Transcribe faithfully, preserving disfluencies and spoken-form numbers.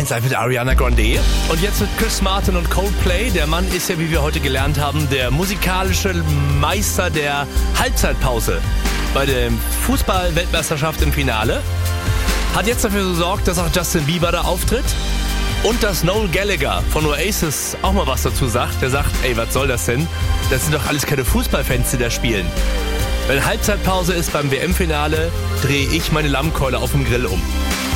eins eins mit Ariana Grande. Und jetzt mit Chris Martin und Coldplay. Der Mann ist ja, wie wir heute gelernt haben, der musikalische Meister der Halbzeitpause bei der Fußball-Weltmeisterschaft im Finale. Hat jetzt dafür gesorgt, dass auch Justin Bieber da auftritt. Und dass Noel Gallagher von Oasis auch mal was dazu sagt. Der sagt, ey, was soll das denn? Das sind doch alles keine Fußballfans, die da spielen. Wenn Halbzeitpause ist beim W M-Finale, drehe ich meine Lammkeule auf dem Grill um.